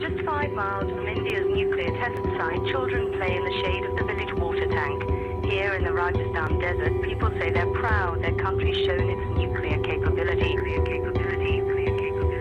Just 5 miles from India's nuclear test site, children play in the shade of the village water tank. Here in the Rajasthan desert, people say they're proud their country's shown its nuclear capability.